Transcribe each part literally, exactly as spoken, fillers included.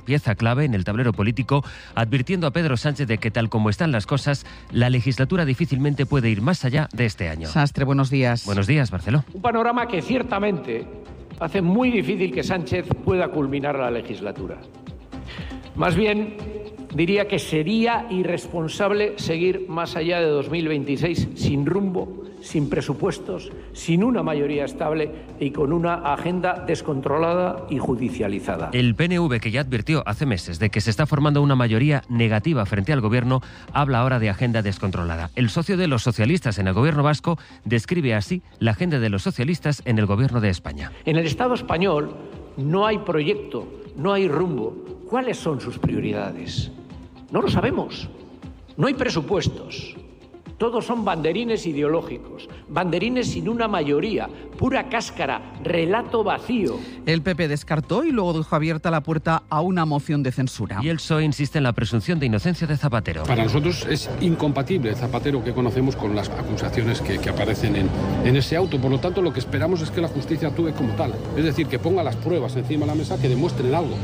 pieza clave en el tablero político, advirtiendo a Pedro Sánchez de que tal como están las cosas, la legislatura difícilmente puede ir más allá de este año. Sastre, buenos días. Buenos días, Barceló. Un panorama que ciertamente hace muy difícil que Sánchez pueda culminar la legislatura. Más bien, diría que sería irresponsable seguir más allá de dos mil veintiséis sin rumbo, sin presupuestos, sin una mayoría estable y con una agenda descontrolada y judicializada. El P N V, que ya advirtió hace meses de que se está formando una mayoría negativa frente al gobierno, habla ahora de agenda descontrolada. El socio de los socialistas en el gobierno vasco describe así la agenda de los socialistas en el gobierno de España. En el Estado español no hay proyecto, no hay rumbo. ¿Cuáles son sus prioridades? No lo sabemos. No hay presupuestos. Todos son banderines ideológicos, banderines sin una mayoría, pura cáscara, relato vacío. El P P descartó y luego dejó abierta la puerta a una moción de censura. Y el P S O E insiste en la presunción de inocencia de Zapatero. Para nosotros es incompatible el Zapatero que conocemos con las acusaciones que, que aparecen en, en ese auto. Por lo tanto, lo que esperamos es que la justicia actúe como tal. Es decir, que ponga las pruebas encima de la mesa que demuestren algo.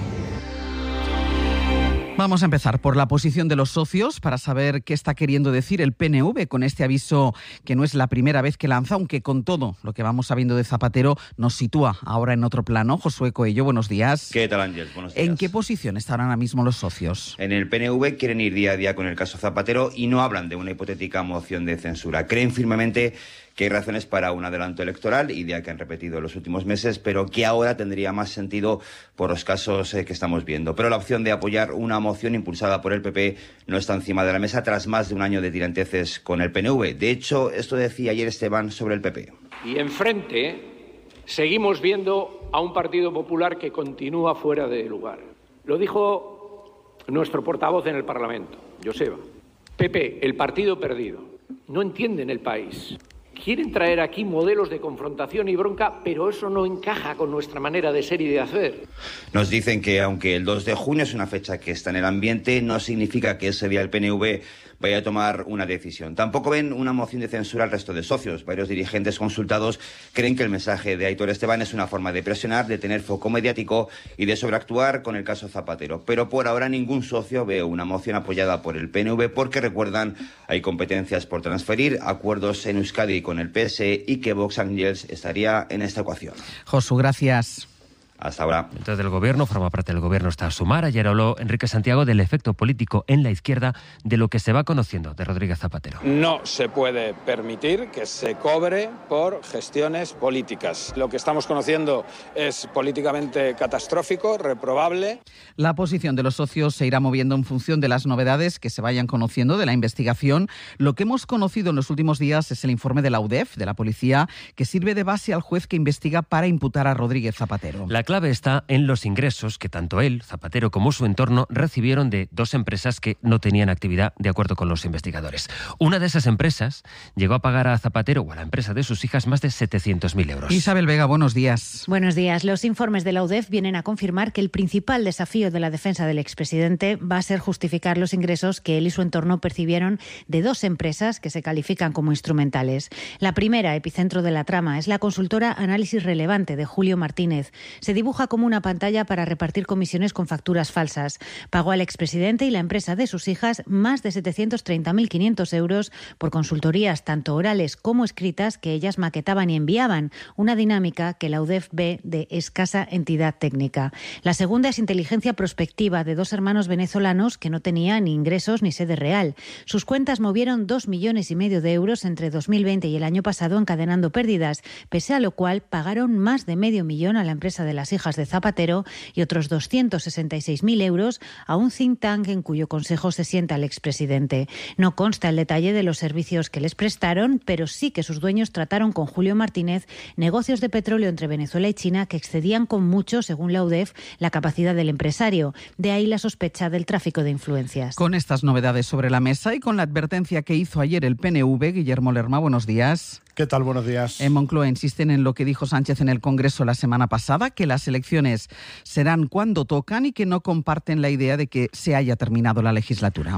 Vamos a empezar por la posición de los socios para saber qué está queriendo decir el P N V con este aviso que no es la primera vez que lanza, aunque con todo lo que vamos sabiendo de Zapatero nos sitúa ahora en otro plano. Josué Coello, buenos días. ¿Qué tal, Ángel? Buenos días. ¿En qué posición están ahora mismo los socios? En el P N V quieren ir día a día con el caso Zapatero y no hablan de una hipotética moción de censura. Creen firmemente que hay razones para un adelanto electoral, idea que han repetido en los últimos meses, pero que ahora tendría más sentido por los casos eh, que estamos viendo. Pero la opción de apoyar una moción impulsada por el P P no está encima de la mesa tras más de un año de tiranteces con el P N V. De hecho, esto decía ayer Esteban sobre el P P. Y enfrente seguimos viendo a un Partido Popular que continúa fuera de lugar. Lo dijo nuestro portavoz en el Parlamento, Joseba. P P, el partido perdido. No entienden el país. Quieren traer aquí modelos de confrontación y bronca, pero eso no encaja con nuestra manera de ser y de hacer. Nos dicen que aunque el dos de junio es una fecha que está en el ambiente, no significa que ese día el P N V vaya a tomar una decisión. Tampoco ven una moción de censura al resto de socios. Varios dirigentes consultados creen que el mensaje de Aitor Esteban es una forma de presionar, de tener foco mediático y de sobreactuar con el caso Zapatero. Pero por ahora ningún socio ve una moción apoyada por el P N V porque, recuerdan, hay competencias por transferir, acuerdos en Euskadi con el P S E y que Vox Angels estaría en esta ecuación. Josu, gracias. Hasta ahora. Dentro del gobierno, forma parte del gobierno está Sumar. Ayer habló Enrique Santiago del efecto político en la izquierda de lo que se va conociendo de Rodríguez Zapatero. No se puede permitir que se cobre por gestiones políticas. Lo que estamos conociendo es políticamente catastrófico, reprobable. La posición de los socios se irá moviendo en función de las novedades que se vayan conociendo de la investigación. Lo que hemos conocido en los últimos días es el informe de la U D E F, de la policía, que sirve de base al juez que investiga para imputar a Rodríguez Zapatero. La clave está en los ingresos que tanto él, Zapatero, como su entorno recibieron de dos empresas que no tenían actividad de acuerdo con los investigadores. Una de esas empresas llegó a pagar a Zapatero o a la empresa de sus hijas más de setecientos mil euros. Isabel Vega, buenos días. Buenos días. Los informes de la U D E F vienen a confirmar que el principal desafío de la defensa del expresidente va a ser justificar los ingresos que él y su entorno percibieron de dos empresas que se califican como instrumentales. La primera, epicentro de la trama, es la consultora Análisis Relevante de Julio Martínez. Se dibuja como una pantalla para repartir comisiones con facturas falsas. Pagó al expresidente y la empresa de sus hijas más de setecientos treinta mil quinientos euros por consultorías tanto orales como escritas que ellas maquetaban y enviaban, una dinámica que la U D E F ve de escasa entidad técnica. La segunda es inteligencia prospectiva de dos hermanos venezolanos que no tenían ni ingresos ni sede real. Sus cuentas movieron dos millones y medio de euros entre dos mil veinte y el año pasado, encadenando pérdidas, pese a lo cual pagaron más de medio millón a la empresa de las hijas de Zapatero y otros doscientos sesenta y seis mil euros a un think tank en cuyo consejo se sienta el expresidente. No consta el detalle de los servicios que les prestaron, pero sí que sus dueños trataron con Julio Martínez negocios de petróleo entre Venezuela y China que excedían con mucho, según la U D E F, la capacidad del empresario. De ahí la sospecha del tráfico de influencias. Con estas novedades sobre la mesa y con la advertencia que hizo ayer el P N V, Guillermo Lerma, buenos días. ¿Qué tal? Buenos días. En Moncloa insisten en lo que dijo Sánchez en el Congreso la semana pasada, que las elecciones serán cuando tocan y que no comparten la idea de que se haya terminado la legislatura.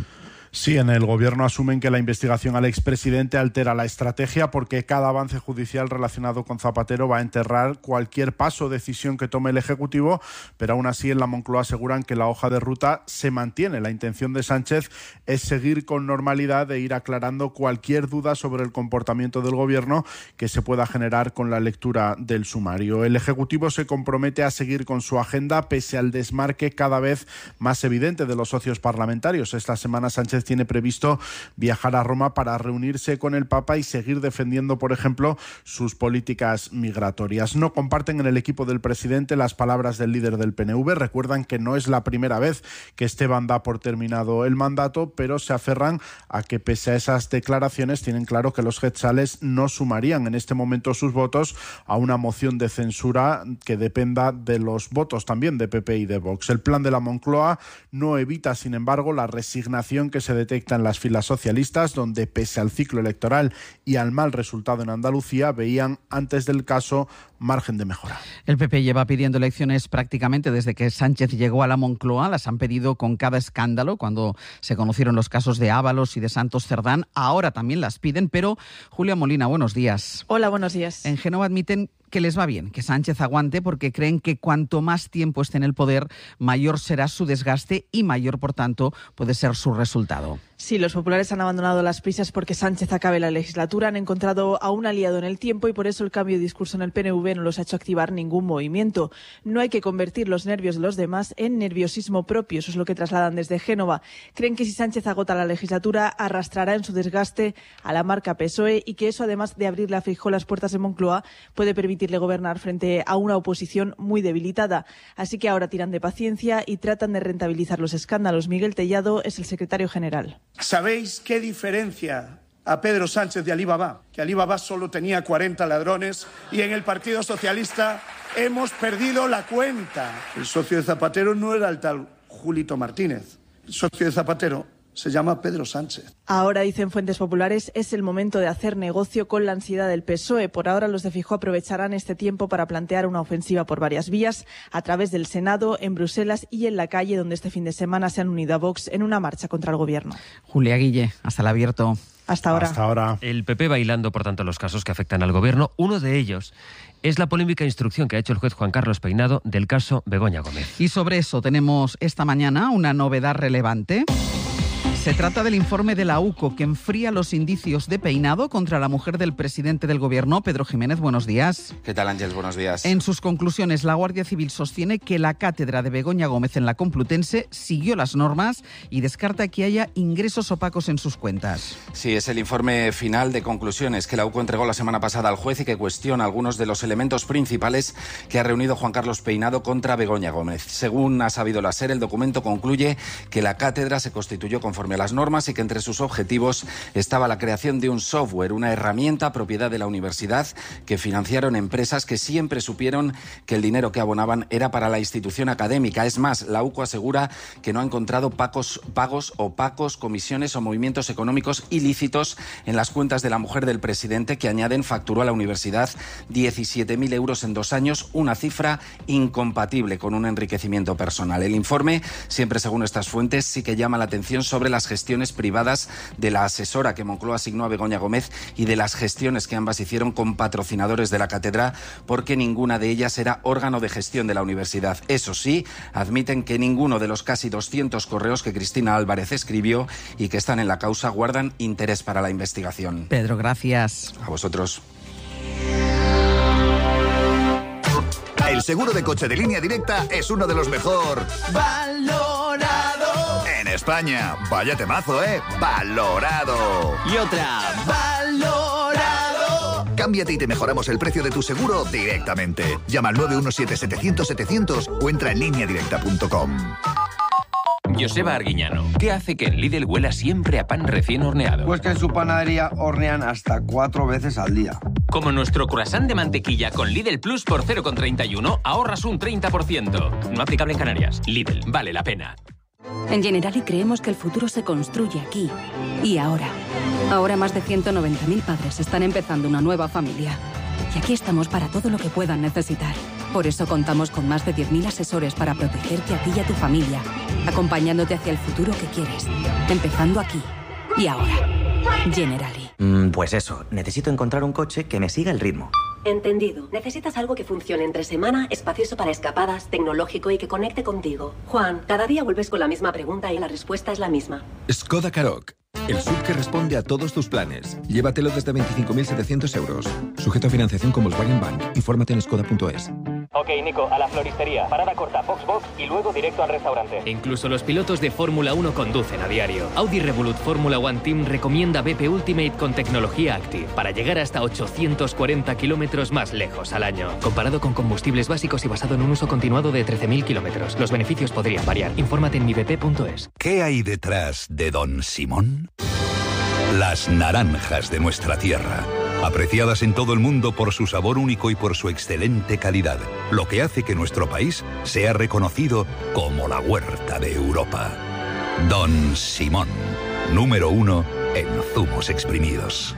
Sí, en el Gobierno asumen que la investigación al expresidente altera la estrategia porque cada avance judicial relacionado con Zapatero va a enterrar cualquier paso o decisión que tome el Ejecutivo, pero aún así en la Moncloa aseguran que la hoja de ruta se mantiene. La intención de Sánchez es seguir con normalidad e ir aclarando cualquier duda sobre el comportamiento del Gobierno que se pueda generar con la lectura del sumario. El Ejecutivo se compromete a seguir con su agenda pese al desmarque cada vez más evidente de los socios parlamentarios. Esta semana Sánchez tiene previsto viajar a Roma para reunirse con el Papa y seguir defendiendo, por ejemplo, sus políticas migratorias. No comparten en el equipo del presidente las palabras del líder del P N V. Recuerdan que no es la primera vez que Esteban da por terminado el mandato, pero se aferran a que pese a esas declaraciones tienen claro que los getzales no sumarían en este momento sus votos a una moción de censura que dependa de los votos también de P P y de Vox. El plan de la Moncloa no evita, sin embargo, la resignación que se detecta en las filas socialistas, donde pese al ciclo electoral y al mal resultado en Andalucía, veían antes del caso margen de mejora. El P P lleva pidiendo elecciones prácticamente desde que Sánchez llegó a la Moncloa. Las han pedido con cada escándalo, cuando se conocieron los casos de Ábalos y de Santos Cerdán. Ahora también las piden, pero Julia Molina, buenos días. Hola, buenos días. En Génova admiten que les va bien que Sánchez aguante porque creen que cuanto más tiempo esté en el poder, mayor será su desgaste y mayor, por tanto, puede ser su resultado. Sí, los populares han abandonado las prisas porque Sánchez acabe la legislatura, han encontrado a un aliado en el tiempo y por eso el cambio de discurso en el P N V no los ha hecho activar ningún movimiento. No hay que convertir los nervios de los demás en nerviosismo propio, eso es lo que trasladan desde Génova. Creen que si Sánchez agota la legislatura, arrastrará en su desgaste a la marca P S O E y que eso, además de abrirle a Feijóo las puertas de Moncloa, puede permitirle gobernar frente a una oposición muy debilitada. Así que ahora tiran de paciencia y tratan de rentabilizar los escándalos. Miguel Tellado es el secretario general. ¿Sabéis qué diferencia a Pedro Sánchez de Alibaba? Que Alibaba solo tenía cuarenta ladrones y en el Partido Socialista hemos perdido la cuenta. El socio de Zapatero no era el tal Julito Martínez. El socio de Zapatero se llama Pedro Sánchez. Ahora, dicen fuentes populares, es el momento de hacer negocio con la ansiedad del P S O E. Por ahora, los de Feijóo aprovecharán este tiempo para plantear una ofensiva por varias vías, a través del Senado, en Bruselas y en la calle, donde este fin de semana se han unido a Vox en una marcha contra el Gobierno. Julia Guille, hasta el abierto. Hasta ahora. Hasta ahora. El P P bailando, por tanto, los casos que afectan al Gobierno. Uno de ellos es la polémica instrucción que ha hecho el juez Juan Carlos Peinado del caso Begoña Gómez. Y sobre eso tenemos esta mañana una novedad relevante. Se trata del informe de la U C O que enfría los indicios de Peinado contra la mujer del presidente del Gobierno, Pedro Jiménez. Buenos días. ¿Qué tal, Ángel? Buenos días. En sus conclusiones, la Guardia Civil sostiene que la cátedra de Begoña Gómez en la Complutense siguió las normas y descarta que haya ingresos opacos en sus cuentas. Sí, es el informe final de conclusiones que la U C O entregó la semana pasada al juez y que cuestiona algunos de los elementos principales que ha reunido Juan Carlos Peinado contra Begoña Gómez. Según ha sabido la SER, el documento concluye que la cátedra se constituyó conforme a las normas y que entre sus objetivos estaba la creación de un software, una herramienta propiedad de la universidad que financiaron empresas que siempre supieron que el dinero que abonaban era para la institución académica. Es más, la U C O asegura que no ha encontrado pagos, pagos opacos, comisiones o movimientos económicos ilícitos en las cuentas de la mujer del presidente, que, añaden, facturó a la universidad diecisiete mil euros en dos años, una cifra incompatible con un enriquecimiento personal. El informe, siempre según estas fuentes, sí que llama la atención sobre las gestiones privadas de la asesora que Moncloa asignó a Begoña Gómez y de las gestiones que ambas hicieron con patrocinadores de la cátedra, porque ninguna de ellas era órgano de gestión de la universidad. Eso sí, admiten que ninguno de los casi doscientos correos que Cristina Álvarez escribió y que están en la causa guardan interés para la investigación. Pedro, gracias. A vosotros. El seguro de coche de Línea Directa es uno de los mejor valorado en España. Vaya temazo, ¿eh? Valorado. Y otra, valorado. Cámbiate y te mejoramos el precio de tu seguro directamente. Llama al nueve uno siete, setecientos, setecientos o entra en línea directa punto com. Joseba Arguiñano, ¿qué hace que en Lidl huela siempre a pan recién horneado? Pues que en su panadería hornean hasta cuatro veces al día. Como nuestro croissant de mantequilla con Lidl Plus por cero coma treinta y uno, ahorras un treinta por ciento. No aplicable en Canarias. Lidl, vale la pena. En Generali creemos que el futuro se construye aquí y ahora. Ahora más de ciento noventa mil padres están empezando una nueva familia. Y aquí estamos para todo lo que puedan necesitar. Por eso contamos con más de diez mil asesores para protegerte a ti y a tu familia. acompañándote hacia el futuro que quieres, empezando aquí y ahora. Generali. Mm, pues eso, necesito encontrar un coche que me siga el ritmo. Entendido. Necesitas algo que funcione entre semana, espacioso para escapadas, tecnológico y que conecte contigo. Juan, cada día vuelves con la misma pregunta y la respuesta es la misma. Skoda Karoq, el S U V que responde a todos tus planes. Llévatelo desde veinticinco mil setecientos euros. Sujeto a financiación con Volkswagen Bank. Infórmate en skoda punto es. Ok, Nico, a la floristería. Parada corta, Foxbox y luego directo al restaurante. Incluso los pilotos de Fórmula uno conducen a diario. Audi Revolut Fórmula One Team recomienda B P Ultimate con tecnología Active para llegar hasta ochocientos cuarenta kilómetros más lejos al año. Comparado con combustibles básicos y basado en un uso continuado de trece mil kilómetros. Los beneficios podrían variar. Infórmate en mi b p punto es. ¿Qué hay detrás de Don Simón? Las naranjas de nuestra tierra. Apreciadas en todo el mundo por su sabor único y por su excelente calidad, lo que hace que nuestro país sea reconocido como la huerta de Europa. Don Simón, número uno en zumos exprimidos.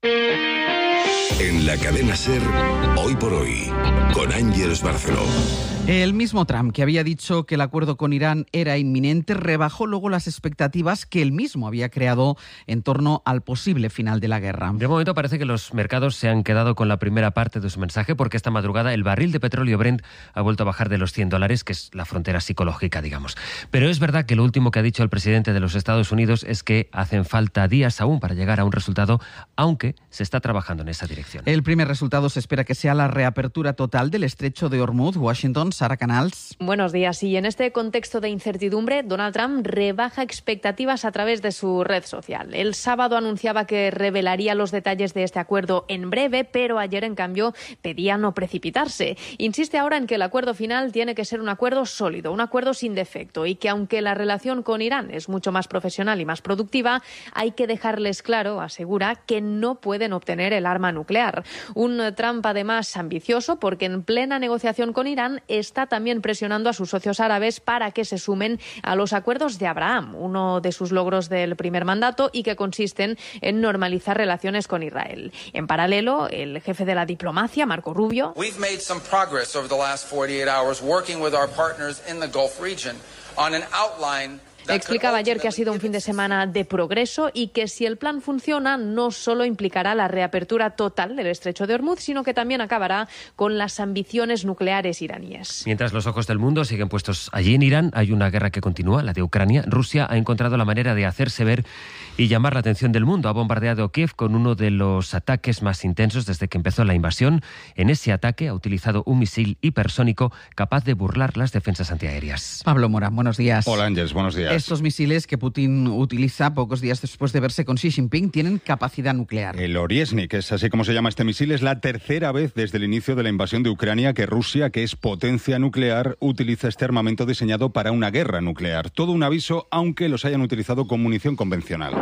En la cadena SER, hoy por hoy, con Ángeles Barceló. El mismo Trump, que había dicho que el acuerdo con Irán era inminente, rebajó luego las expectativas que él mismo había creado en torno al posible final de la guerra. De momento parece que los mercados se han quedado con la primera parte de su mensaje, porque esta madrugada el barril de petróleo Brent ha vuelto a bajar de los cien dólares, que es la frontera psicológica, digamos. Pero es verdad que lo último que ha dicho el presidente de los Estados Unidos es que hacen falta días aún para llegar a un resultado, aunque se está trabajando en esa dirección. El primer resultado se espera que sea la reapertura total del estrecho de Hormuz. Washington, Sara Canals. Buenos días. Y en este contexto de incertidumbre, Donald Trump rebaja expectativas a través de su red social. El sábado anunciaba que revelaría los detalles de este acuerdo en breve, pero ayer, en cambio, pedía no precipitarse. Insiste ahora en que el acuerdo final tiene que ser un acuerdo sólido, un acuerdo sin defecto, y que aunque la relación con Irán es mucho más profesional y más productiva, hay que dejarles claro, asegura, que no pueden obtener el arma nuclear. Un Trump, además, ambicioso, porque en plena negociación con Irán está también presionando a sus socios árabes para que se sumen a los acuerdos de Abraham, uno de sus logros del primer mandato y que consisten en normalizar relaciones con Israel. En paralelo, el jefe de la diplomacia, Marco Rubio, We've made some progress over the last forty-eight hours working with our partners in the Gulf region on an outline. Explicaba ayer que ha sido un fin de semana de progreso y que si el plan funciona no solo implicará la reapertura total del estrecho de Hormuz, sino que también acabará con las ambiciones nucleares iraníes. Mientras los ojos del mundo siguen puestos allí en Irán, hay una guerra que continúa, la de Ucrania. Rusia ha encontrado la manera de hacerse ver y llamar la atención del mundo. Ha bombardeado Kiev con uno de los ataques más intensos desde que empezó la invasión. En ese ataque ha utilizado un misil hipersónico capaz de burlar las defensas antiaéreas. Pablo Mora, buenos días. Hola, Ángeles, buenos días. Estos misiles que Putin utiliza pocos días después de verse con Xi Jinping tienen capacidad nuclear. El Oriesnik, es así como se llama este misil, es la tercera vez desde el inicio de la invasión de Ucrania que Rusia, que es potencia nuclear, utiliza este armamento diseñado para una guerra nuclear. Todo un aviso, aunque los hayan utilizado con munición convencional.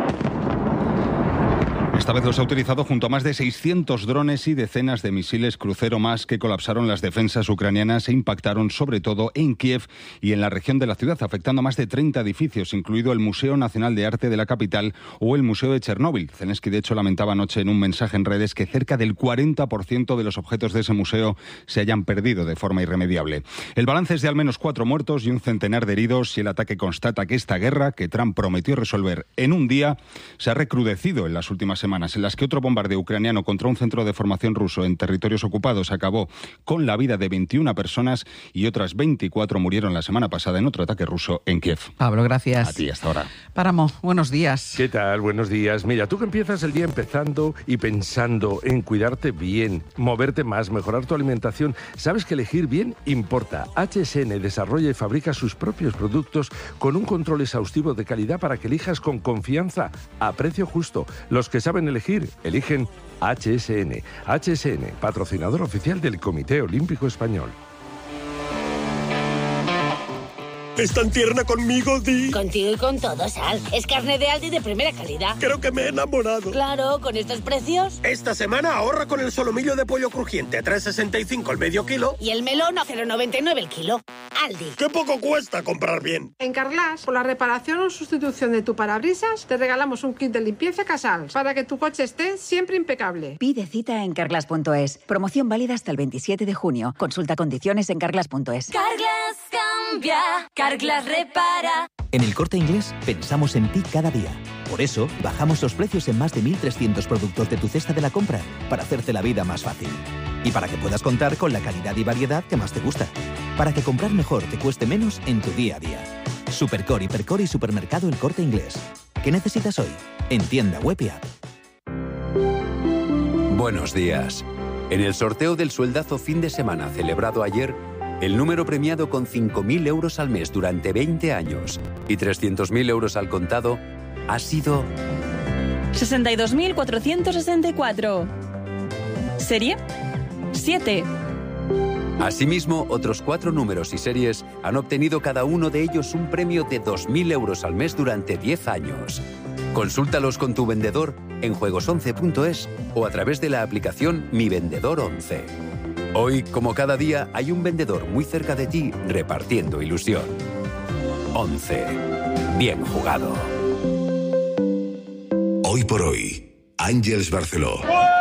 Esta vez los ha utilizado junto a más de seiscientos drones y decenas de misiles crucero más que colapsaron las defensas ucranianas e impactaron sobre todo en Kiev y en la región de la ciudad, afectando a más de treinta edificios, incluido el Museo Nacional de Arte de la capital o el Museo de Chernóbil. Zelensky, de hecho, lamentaba anoche en un mensaje en redes que cerca del cuarenta por ciento de los objetos de ese museo se hayan perdido de forma irremediable. El balance es de al menos cuatro muertos y un centenar de heridos, y el ataque constata que esta guerra, que Trump prometió resolver en un día, se ha recrudecido en las últimas semanas, en las que otro bombardeo ucraniano contra un centro de formación ruso en territorios ocupados acabó con la vida de veintiuna personas y otras veinticuatro murieron la semana pasada en otro ataque ruso en Kiev. Pablo, gracias. A ti, hasta ahora. Páramo, buenos días. ¿Qué tal? Buenos días. Mira, tú que empiezas el día empezando y pensando en cuidarte bien, moverte más, mejorar tu alimentación, sabes que elegir bien importa. H S N desarrolla y fabrica sus propios productos con un control exhaustivo de calidad para que elijas con confianza, a precio justo. Los que saben elegir, eligen H S N. H S N, patrocinador oficial del Comité Olímpico Español. ¿Es tan tierna conmigo, Di? Contigo y con todo, Sal. Es carne de Aldi de primera calidad. Creo que me he enamorado. Claro, con estos precios. Esta semana ahorra con el solomillo de pollo crujiente a tres sesenta y cinco el medio kilo. Y el melón a cero noventa y nueve el kilo. Aldi. ¡Qué poco cuesta comprar bien! En Carglass, por la reparación o sustitución de tu parabrisas, te regalamos un kit de limpieza Casals para que tu coche esté siempre impecable. Pide cita en carglass punto es. Promoción válida hasta el veintisiete de junio. Consulta condiciones en carglass punto es. Carglass, cambia, Carglass repara. En El Corte Inglés pensamos en ti cada día. Por eso, bajamos los precios en más de mil trescientos productos de tu cesta de la compra, para hacerte la vida más fácil. Y para que puedas contar con la calidad y variedad que más te gusta. Para que comprar mejor te cueste menos en tu día a día. Supercore, Hipercore y Supermercado El Corte Inglés. ¿Qué necesitas hoy? En tienda web y app. Buenos días. En el sorteo del sueldazo fin de semana celebrado ayer, el número premiado con cinco mil euros al mes durante veinte años y trescientos mil euros al contado ha sido... sesenta y dos mil cuatrocientos sesenta y cuatro. ¿Serie? siete. Asimismo, otros cuatro números y series han obtenido cada uno de ellos un premio de dos mil euros al mes durante diez años. Consúltalos con tu vendedor en juegos once punto es o a través de la aplicación Mi Vendedor once. Hoy, como cada día, hay un vendedor muy cerca de ti repartiendo ilusión. once. Bien jugado. Hoy por hoy, Àngels Barceló.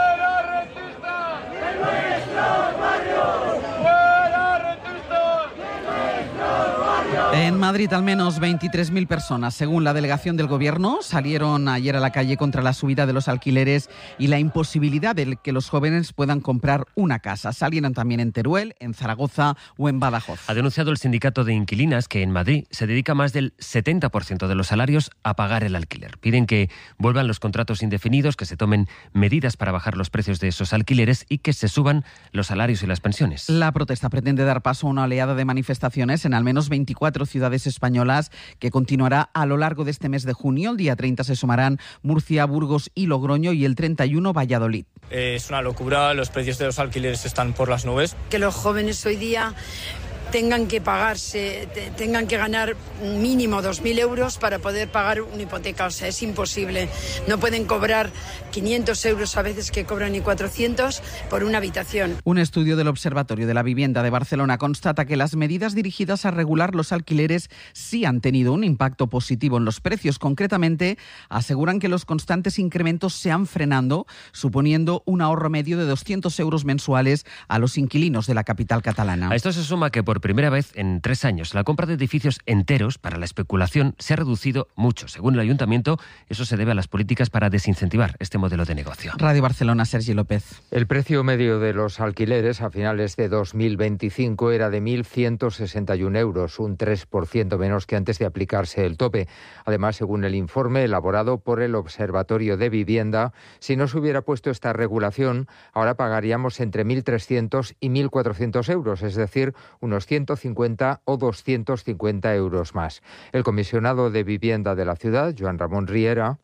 En Madrid, al menos veintitrés mil personas, según la delegación del Gobierno, salieron ayer a la calle contra la subida de los alquileres y la imposibilidad de que los jóvenes puedan comprar una casa. Salieron también en Teruel, en Zaragoza o en Badajoz. Ha denunciado el sindicato de inquilinas que en Madrid se dedica más del setenta por ciento de los salarios a pagar el alquiler. Piden que vuelvan los contratos indefinidos, que se tomen medidas para bajar los precios de esos alquileres y que se suban los salarios y las pensiones. La protesta pretende dar paso a una oleada de manifestaciones en al menos veinticuatro ciudades españolas que continuará a lo largo de este mes de junio. El día treinta se sumarán Murcia, Burgos y Logroño y el treinta y uno Valladolid. Eh, es una locura, los precios de los alquileres están por las nubes. Que los jóvenes hoy día tengan que pagarse, tengan que ganar mínimo dos mil euros para poder pagar una hipoteca. O sea, es imposible. No pueden cobrar quinientos euros a veces que cobran ni cuatrocientos por una habitación. Un estudio del Observatorio de la Vivienda de Barcelona constata que las medidas dirigidas a regular los alquileres sí han tenido un impacto positivo en los precios. Concretamente, aseguran que los constantes incrementos se han frenando, suponiendo un ahorro medio de doscientos euros mensuales a los inquilinos de la capital catalana. A esto se suma que por primera vez en tres años la compra de edificios enteros para la especulación se ha reducido mucho. Según el Ayuntamiento, eso se debe a las políticas para desincentivar este modelo de negocio. Radio Barcelona, Sergi López. El precio medio de los alquileres a finales de dos mil veinticinco era de mil ciento sesenta y un euros, un tres por ciento menos que antes de aplicarse el tope. Además, según el informe elaborado por el Observatorio de Vivienda, si no se hubiera puesto esta regulación, ahora pagaríamos entre mil trescientos y mil cuatrocientos euros, es decir, unos ciento cincuenta o doscientos cincuenta euros más. El comisionado de Vivienda de la ciudad, Joan Ramon Riera,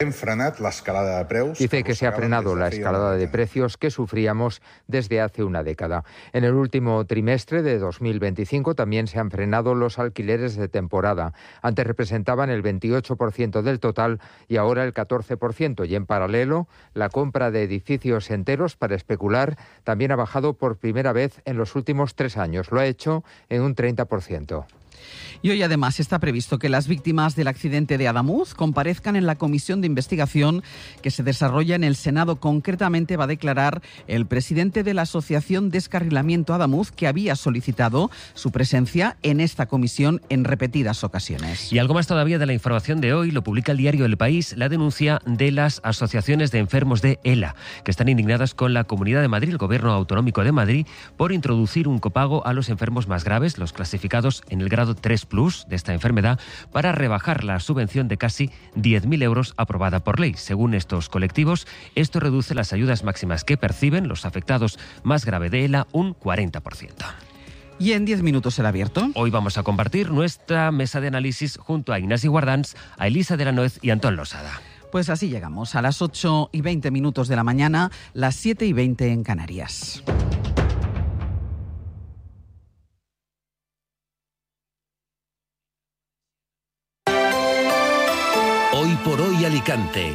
dice que se ha frenado la escalada de precios que sufríamos desde hace una década. En el último trimestre de dos mil veinticinco también se han frenado los alquileres de temporada. Antes representaban el veintiocho por ciento del total y ahora el catorce por ciento. Y en paralelo, la compra de edificios enteros para especular también ha bajado por primera vez en los últimos tres años. Lo ha hecho en un treinta por ciento. Y hoy además está previsto que las víctimas del accidente de Adamuz comparezcan en la comisión de investigación que se desarrolla en el Senado. Concretamente va a declarar el presidente de la Asociación Descarrilamiento Adamuz, que había solicitado su presencia en esta comisión en repetidas ocasiones. Y algo más todavía de la información de hoy lo publica el diario El País, la denuncia de las asociaciones de enfermos de ELA, que están indignadas con la Comunidad de Madrid, el Gobierno Autonómico de Madrid, por introducir un copago a los enfermos más graves, los clasificados en el grado tres plus de esta enfermedad, para rebajar la subvención de casi diez mil euros aprobada por ley. Según estos colectivos, esto reduce las ayudas máximas que perciben los afectados más grave de ELA un cuarenta por ciento. Y en diez minutos será abierto. Hoy vamos a compartir nuestra mesa de análisis junto a Ignasi Guardans, a Elisa de la Nuez y Antón Losada. Pues así llegamos a las ocho y veinte minutos de la mañana, las siete y veinte en Canarias. Hoy por hoy Alicante.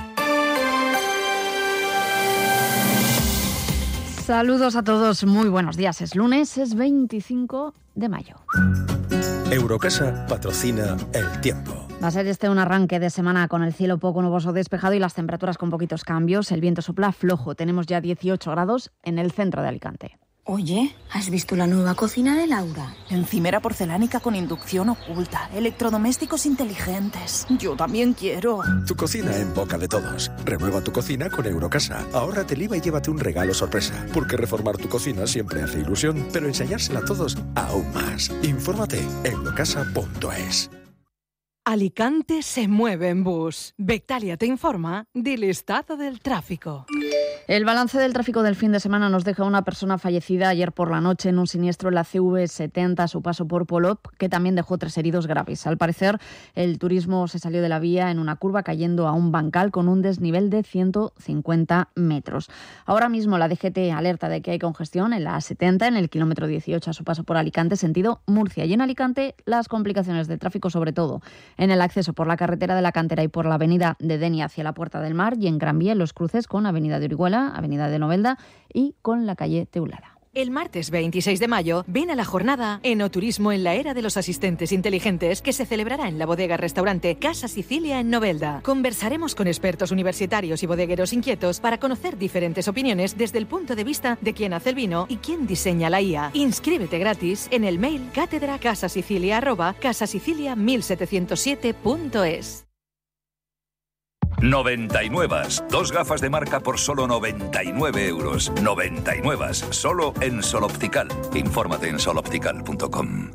Saludos a todos, muy buenos días. Es lunes, es veinticinco de mayo. Eurocasa patrocina el tiempo. Va a ser este un arranque de semana con el cielo poco nuboso despejado y las temperaturas con poquitos cambios. El viento sopla flojo. Tenemos ya dieciocho grados en el centro de Alicante. Oye, ¿has visto la nueva cocina de Laura? Encimera porcelánica con inducción oculta, electrodomésticos inteligentes. Yo también quiero. Tu cocina en boca de todos. Renueva tu cocina con Eurocasa. Ahórrate el I V A y llévate un regalo sorpresa. Porque reformar tu cocina siempre hace ilusión, pero ensayársela a todos aún más. Infórmate en eurocasa punto es. Alicante se mueve en bus. Bectalia te informa del estado del tráfico. El balance del tráfico del fin de semana nos deja una persona fallecida ayer por la noche en un siniestro en la C V setenta a su paso por Polop, que también dejó tres heridos graves. Al parecer, el turismo se salió de la vía en una curva cayendo a un bancal con un desnivel de ciento cincuenta metros. Ahora mismo la D G T alerta de que hay congestión en la A setenta, en el kilómetro dieciocho a su paso por Alicante, sentido Murcia. Y en Alicante, las complicaciones de tráfico, sobre todo en el acceso por la carretera de la Cantera y por la avenida de Denia hacia la Puerta del Mar, y en Gran Vía en los cruces con avenida de Orihuela, avenida de Novelda y con la calle Teulada. El martes veintiséis de mayo, ven a la jornada Enoturismo en la era de los asistentes inteligentes, que se celebrará en la bodega-restaurante Casa Sicilia en Novelda. Conversaremos con expertos universitarios y bodegueros inquietos para conocer diferentes opiniones desde el punto de vista de quién hace el vino y quién diseña la I A. Inscríbete gratis en el mail cátedra casasicilia arroba casasicilia mil setecientos siete punto es. noventa y nueve. Dos gafas de marca por solo noventa y nueve euros. noventa y nueve. Solo en Sol Optical. Infórmate en sol optical punto com.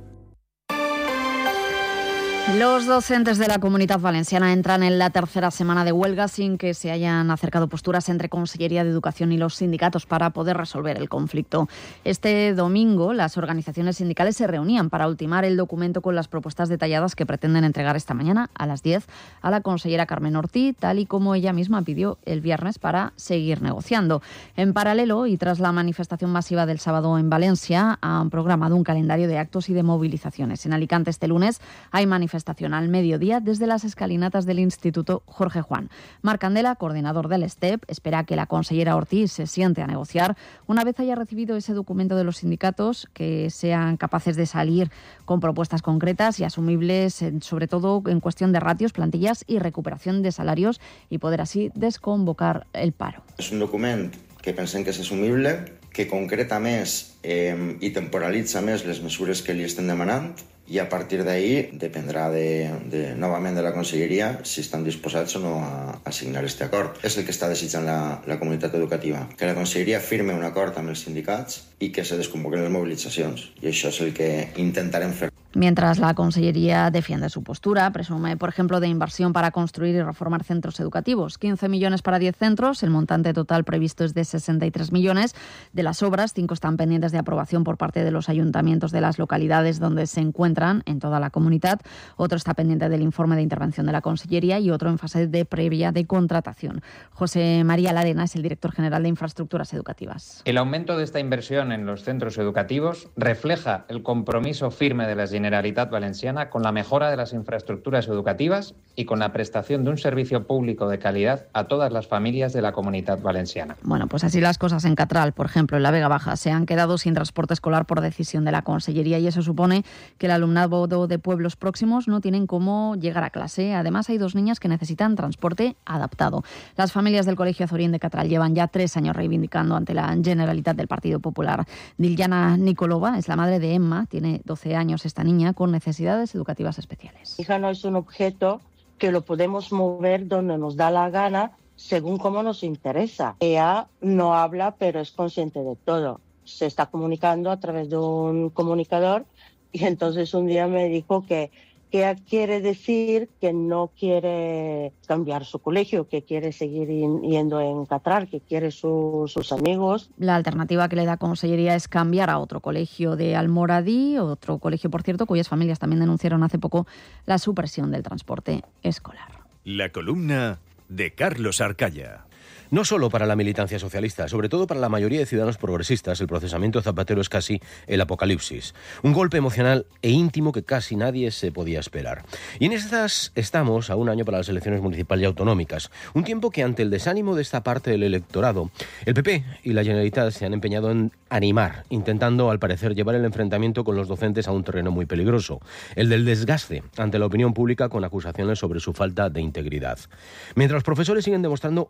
Los docentes de la Comunitat Valenciana entran en la tercera semana de huelga sin que se hayan acercado posturas entre Consellería de Educación y los sindicatos para poder resolver el conflicto. Este domingo, las organizaciones sindicales se reunían para ultimar el documento con las propuestas detalladas que pretenden entregar esta mañana a las diez a la consellera Carmen Ortí, tal y como ella misma pidió el viernes para seguir negociando. En paralelo, y tras la manifestación masiva del sábado en Valencia, han programado un calendario de actos y de movilizaciones. En Alicante este lunes hay manifestaciones al mediodía desde las escalinatas del Instituto Jorge Juan. Marc Candela, coordinador del S T E P, espera que la consellera Ortiz se siente a negociar una vez haya recibido ese documento de los sindicatos, que sean capaces de salir con propuestas concretas y asumibles, sobre todo en cuestión de ratios, plantillas y recuperación de salarios, y poder así desconvocar el paro. És un document que pensem que és assumible, que concreta més eh, i temporalitza més les mesures que li estem demanant, i a partir d'ahí dependrà de, de, novament de la Conselleria si estan disposats o no a, a signar este acord. És el que està desitjant la, la comunitat educativa, que la Conselleria firme un acord amb els sindicats i que se desconvoquen les mobilitzacions, i això és el que intentarem fer. Mientras la Consellería defiende su postura, presume, por ejemplo, de inversión para construir y reformar centros educativos. quince millones para diez centros, el montante total previsto es de sesenta y tres millones. De las obras, cinco están pendientes de aprobación por parte de los ayuntamientos de las localidades donde se encuentran en toda la comunidad. Otro está pendiente del informe de intervención de la Consellería y otro en fase de previa de contratación. José María Larena es el director general de Infraestructuras Educativas. El aumento de esta inversión en los centros educativos refleja el compromiso firme de las Generalitat Valenciana con la mejora de las infraestructuras educativas y con la prestación de un servicio público de calidad a todas las familias de la Comunitat Valenciana. Bueno, pues así las cosas en Catral, por ejemplo, en la Vega Baja, se han quedado sin transporte escolar por decisión de la Consellería, y eso supone que el alumnado de pueblos próximos no tienen cómo llegar a clase. Además, hay dos niñas que necesitan transporte adaptado. Las familias del Colegio Azorín de Catral llevan ya tres años reivindicando ante la Generalitat del Partido Popular. Diljana Nikolova es la madre de Emma, tiene doce años esta niña, con necesidades educativas especiales. Mi hija no es un objeto que lo podemos mover donde nos da la gana, según cómo nos interesa. Ella no habla, pero es consciente de todo. Se está comunicando a través de un comunicador, y entonces un día me dijo que, que quiere decir que no quiere cambiar su colegio, que quiere seguir yendo en Catral, que quiere su, sus amigos. La alternativa que le da Consellería es cambiar a otro colegio de Almoradí, otro colegio, por cierto, cuyas familias también denunciaron hace poco la supresión del transporte escolar. La columna de Carlos Arcaya. No solo para la militancia socialista, sobre todo para la mayoría de ciudadanos progresistas, el procesamiento de Zapatero es casi el apocalipsis. Un golpe emocional e íntimo que casi nadie se podía esperar. Y en estas estamos a un año para las elecciones municipales y autonómicas. Un tiempo que, ante el desánimo de esta parte del electorado, el P P y la Generalitat se han empeñado en animar, intentando, al parecer, llevar el enfrentamiento con los docentes a un terreno muy peligroso, el del desgaste ante la opinión pública con acusaciones sobre su falta de integridad. Mientras los profesores siguen demostrando una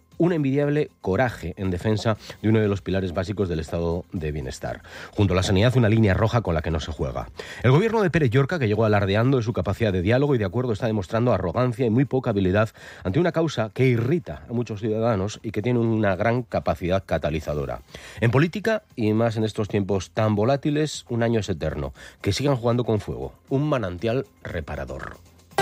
envidiable coraje en defensa de uno de los pilares básicos del estado de bienestar. Junto a la sanidad, una línea roja con la que no se juega. El gobierno de Pérez Llorca, que llegó alardeando de su capacidad de diálogo y de acuerdo, está demostrando arrogancia y muy poca habilidad ante una causa que irrita a muchos ciudadanos y que tiene una gran capacidad catalizadora. En política, y más en estos tiempos tan volátiles, un año es eterno. Que sigan jugando con fuego. Un manantial reparador.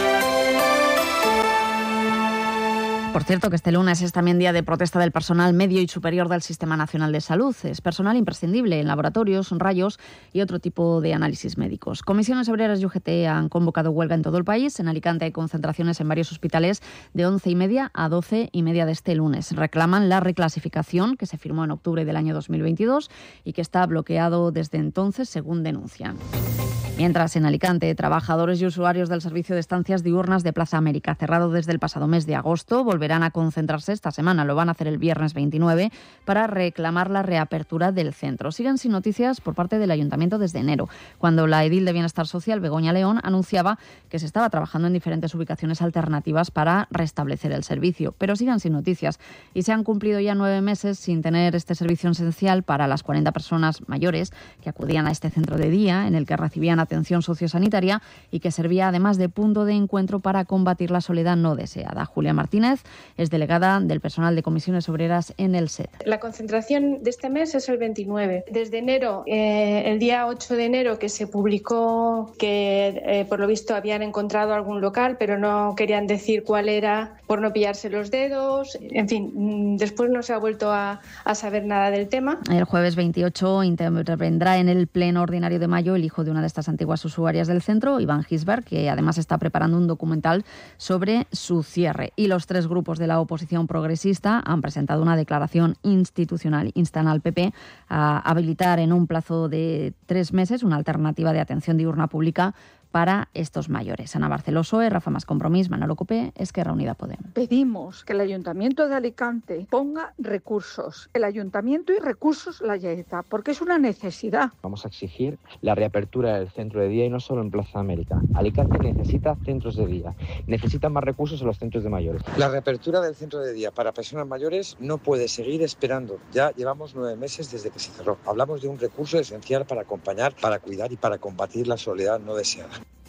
Por cierto, que este lunes es también día de protesta del personal medio y superior del Sistema Nacional de Salud. Es personal imprescindible en laboratorios, rayos y otro tipo de análisis médicos. Comisiones Obreras y U G T han convocado huelga en todo el país. En Alicante hay concentraciones en varios hospitales de once y media a doce y media de este lunes. Reclaman la reclasificación que se firmó en octubre del año dos mil veintidós y que está bloqueado desde entonces, según denuncian. Mientras, en Alicante, trabajadores y usuarios del servicio de estancias diurnas de Plaza América, cerrado desde el pasado mes de agosto, volverán a concentrarse esta semana. Lo van a hacer el viernes veintinueve para reclamar la reapertura del centro. Siguen sin noticias por parte del Ayuntamiento desde enero, cuando la edil de Bienestar Social, Begoña León, anunciaba que se estaba trabajando en diferentes ubicaciones alternativas para restablecer el servicio. Pero siguen sin noticias y se han cumplido ya nueve meses sin tener este servicio esencial para las cuarenta personas mayores que acudían a este centro de día, en el que recibían atención sociosanitaria y que servía además de punto de encuentro para combatir la soledad no deseada. Julia Martínez es delegada del personal de Comisiones Obreras en el S E T. La concentración de este mes es el veintinueve. Desde enero, eh, el día ocho de enero, que se publicó que eh, por lo visto habían encontrado algún local, pero no querían decir cuál era por no pillarse los dedos. En fin, después no se ha vuelto a, a saber nada del tema. El jueves veintiocho intervendrá en el pleno ordinario de mayo el hijo de una de estas antiguas usuarias del centro, Iván Gisbert, que además está preparando un documental sobre su cierre. Y los tres grupos de la oposición progresista han presentado una declaración institucional. Instan al P P a habilitar en un plazo de tres meses una alternativa de atención diurna pública para estos mayores. Ana Barceloso, Rafa Más Compromís, Manolo Copé, Esquerra Unida Podemos. Pedimos que el Ayuntamiento de Alicante ponga recursos. El Ayuntamiento y recursos la Generalitat, porque es una necesidad. Vamos a exigir la reapertura del centro de día y no solo en Plaza América. Alicante necesita centros de día, necesita más recursos en los centros de mayores. La reapertura del centro de día para personas mayores no puede seguir esperando. Ya llevamos nueve meses desde que se cerró. Hablamos de un recurso esencial para acompañar, para cuidar y para combatir la soledad no deseada.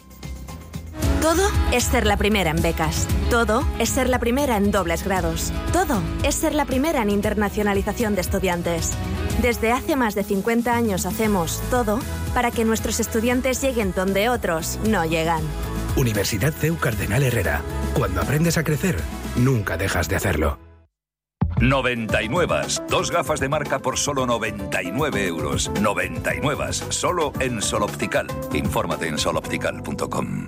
Todo es ser la primera en becas. Todo es ser la primera en dobles grados. Todo es ser la primera en internacionalización de estudiantes. Desde hace más de cincuenta años hacemos todo para que nuestros estudiantes lleguen donde otros no llegan. Universidad C E U Cardenal Herrera. Cuando aprendes a crecer, nunca dejas de hacerlo. noventa y nueve. Dos gafas de marca por solo noventa y nueve euros. noventa y nueve. Solo en Sol Optical. Infórmate en sol optical punto com.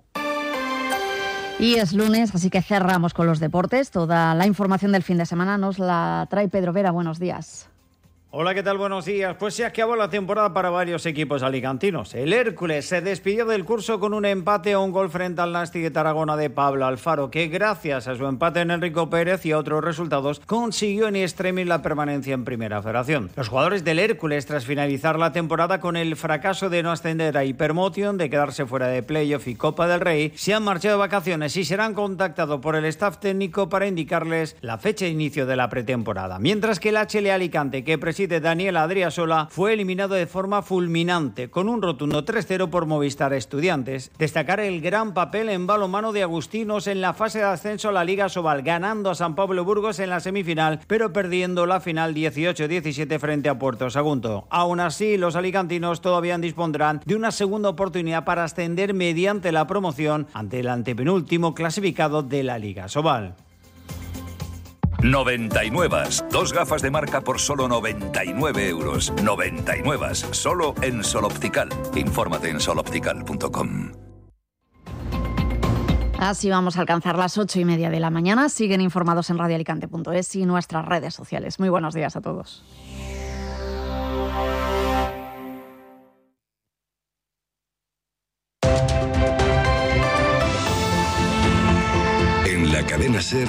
Y es lunes, así que cerramos con los deportes. Toda la información del fin de semana nos la trae Pedro Vera. Buenos días. Hola, ¿qué tal? Buenos días. Pues se acabó la temporada para varios equipos alicantinos. El Hércules se despidió del curso con un empate a un gol frente al Nasti de Tarragona de Pablo Alfaro, que gracias a su empate en Enrico Pérez y a otros resultados consiguió en extremis la permanencia en Primera Federación. Los jugadores del Hércules, tras finalizar la temporada con el fracaso de no ascender a Hypermotion, de quedarse fuera de playoff y Copa del Rey, se han marchado de vacaciones y serán contactados por el staff técnico para indicarles la fecha de inicio de la pretemporada. Mientras que el H L Alicante, que preside Daniel Adriasola, fue eliminado de forma fulminante con un rotundo tres cero por Movistar Estudiantes. Destacar el gran papel en balonmano de Agustinos en la fase de ascenso a la Liga Sobal, ganando a San Pablo Burgos en la semifinal, pero perdiendo la final dieciocho diecisiete frente a Puerto Sagunto. Aún así, los alicantinos todavía dispondrán de una segunda oportunidad para ascender mediante la promoción ante el antepenúltimo clasificado de la Liga Sobal. noventa y nueve. Dos gafas de marca por solo noventa y nueve euros. noventa y nueve. Solo en Sol Optical. Infórmate en sol optical punto com. Así vamos a alcanzar las ocho y media de la mañana. Siguen informados en radio alicante punto es y nuestras redes sociales. Muy buenos días a todos. En la cadena SER,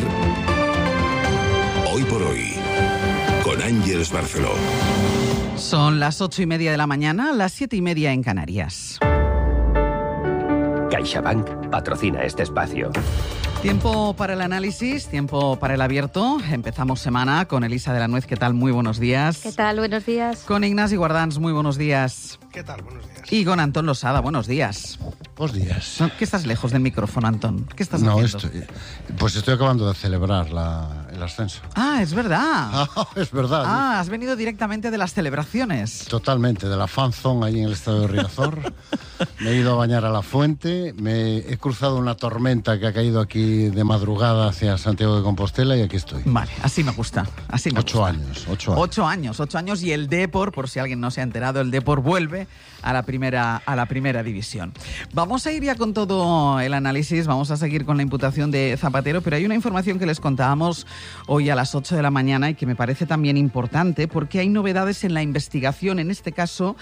Hoy por Hoy, con Ángeles Barceló. Son las ocho y media de la mañana, las siete y media en Canarias. CaixaBank patrocina este espacio. Tiempo para el análisis, tiempo para el abierto. Empezamos semana con Elisa de la Nuez. ¿Qué tal? Muy buenos días. ¿Qué tal? Buenos días. Con Ignasi Guardans. Muy buenos días. ¿Qué tal? Buenos días. Y con Antón Losada. Buenos días. Buenos días. ¿Qué estás lejos del micrófono, Antón? ¿Qué estás no, haciendo? Estoy, pues estoy acabando de celebrar la, el ascenso. Ah, es verdad. Ah, es verdad. Ah, has venido directamente de las celebraciones. Totalmente, de la fan zone ahí en el estadio de Riazor. Me he ido a bañar a la fuente, me he cruzado una tormenta que ha caído aquí de madrugada hacia Santiago de Compostela y aquí estoy. Vale, así me gusta. Así me ocho gusta. años, ocho años. Ocho años, ocho años y el Depor, por si alguien no se ha enterado, el Depor vuelve a la primera, a la primera división. Vamos a ir ya con todo el análisis, vamos a seguir con la imputación de Zapatero, pero hay una información que les contábamos hoy a las ocho de la mañana y que me parece también importante porque hay novedades en la investigación, en este caso,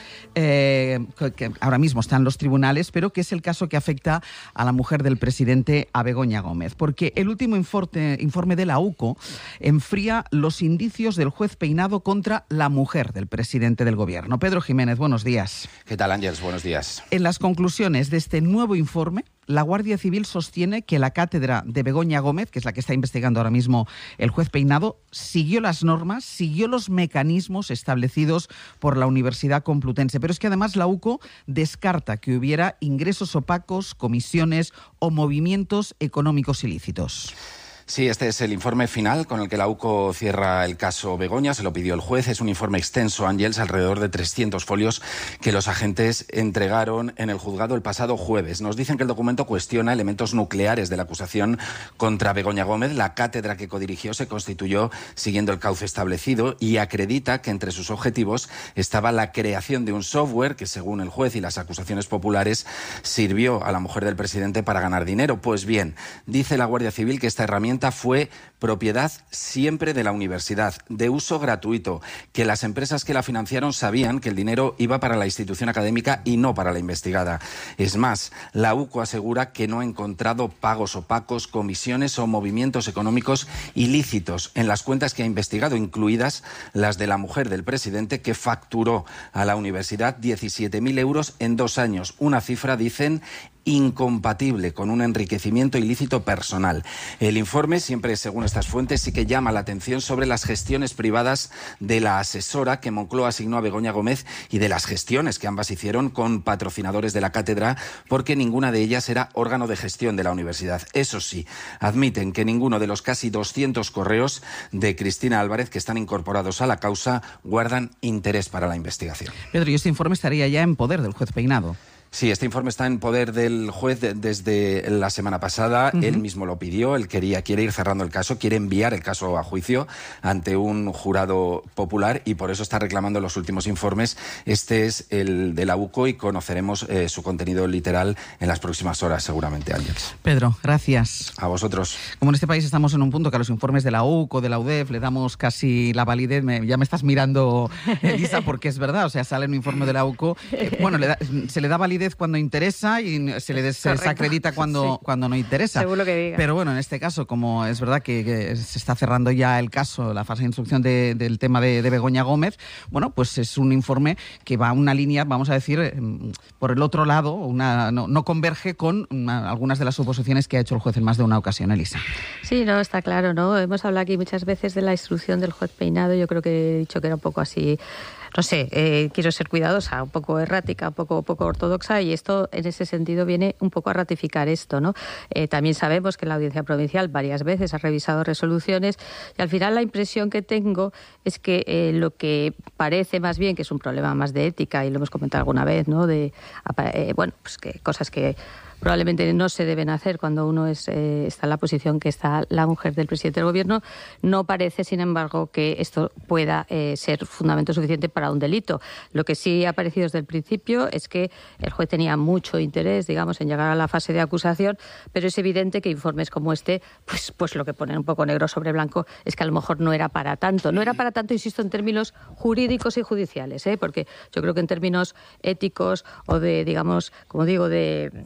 eh, que, que ahora mismo están los tribunales, pero que es el caso que afecta a la mujer del presidente, a Begoña Gómez, porque el último informe, informe de la U C O enfría los indicios del juez Peinado contra la mujer del presidente del gobierno. Pedro Jiménez, buenos días. ¿Qué tal, Ángels? Buenos días. En las conclusiones de este nuevo informe, la Guardia Civil sostiene que la cátedra de Begoña Gómez, que es la que está investigando ahora mismo el juez Peinado, siguió las normas, siguió los mecanismos establecidos por la Universidad Complutense. Pero es que además la U C O descarta que hubiera ingresos opacos, comisiones o movimientos económicos ilícitos. Sí, este es el informe final con el que la U C O cierra el caso Begoña. Se lo pidió el juez. Es un informe extenso, Ángels, alrededor de trescientos folios que los agentes entregaron en el juzgado el pasado jueves. Nos dicen que el documento cuestiona elementos nucleares de la acusación contra Begoña Gómez. La cátedra que codirigió se constituyó siguiendo el cauce establecido y acredita que entre sus objetivos estaba la creación de un software que, según el juez y las acusaciones populares, sirvió a la mujer del presidente para ganar dinero. Pues bien, dice la Guardia Civil que esta herramienta fue propiedad siempre de la universidad, de uso gratuito, que las empresas que la financiaron sabían que el dinero iba para la institución académica y no para la investigada. Es más, la U C O asegura que no ha encontrado pagos opacos, comisiones o movimientos económicos ilícitos en las cuentas que ha investigado, incluidas las de la mujer del presidente, que facturó a la universidad diecisiete mil euros en dos años. Una cifra, dicen, incompatible con un enriquecimiento ilícito personal. El informe, siempre según estas fuentes, sí que llama la atención sobre las gestiones privadas de la asesora que Moncloa asignó a Begoña Gómez y de las gestiones que ambas hicieron con patrocinadores de la cátedra, porque ninguna de ellas era órgano de gestión de la universidad. Eso sí, admiten que ninguno de los casi doscientos correos de Cristina Álvarez que están incorporados a la causa guardan interés para la investigación. Pedro, ¿y este informe estaría ya en poder del juez Peinado? Sí, este informe está en poder del juez de, desde la semana pasada. Uh-huh. Él mismo lo pidió, él quería, quiere ir cerrando el caso, quiere enviar el caso a juicio ante un jurado popular y por eso está reclamando los últimos informes. Este es el de la U C O y conoceremos eh, su contenido literal en las próximas horas, seguramente, Ángels. Pedro, gracias. A vosotros. Como en este país estamos en un punto que a los informes de la U C O, de la U D E F, le damos casi la validez, me, ya me estás mirando, Elisa, porque es verdad, o sea, sale un informe de la U C O, eh, bueno, le da, se le da validez cuando interesa y se le des, se desacredita cuando, sí. cuando no interesa. Según lo que diga. Pero bueno, en este caso, como es verdad que, que se está cerrando ya el caso, la fase de instrucción de, del tema de, de Begoña Gómez, bueno, pues es un informe que va a una línea, vamos a decir, por el otro lado, una, no, no converge con una, algunas de las suposiciones que ha hecho el juez en más de una ocasión, Elisa. Sí, no, está claro, ¿no? Hemos hablado aquí muchas veces de la instrucción del juez Peinado, yo creo que he dicho que era un poco así... No sé, eh, quiero ser cuidadosa, un poco errática, un poco, poco ortodoxa y esto en ese sentido viene un poco a ratificar esto, ¿no? Eh, también sabemos que la Audiencia Provincial varias veces ha revisado resoluciones y al final la impresión que tengo es que eh, lo que parece más bien que es un problema más de ética y lo hemos comentado alguna vez, ¿no? De, eh, bueno, pues que cosas que probablemente no se deben hacer cuando uno es, eh, está en la posición que está la mujer del presidente del gobierno. No parece, sin embargo, que esto pueda eh, ser fundamento suficiente para un delito. Lo que sí ha parecido desde el principio es que el juez tenía mucho interés, digamos, en llegar a la fase de acusación, pero es evidente que informes como este, pues, pues lo que ponen un poco negro sobre blanco es que a lo mejor no era para tanto. No era para tanto, insisto, en términos jurídicos y judiciales, ¿eh? Porque yo creo que en términos éticos o de, digamos, como digo, de, bueno,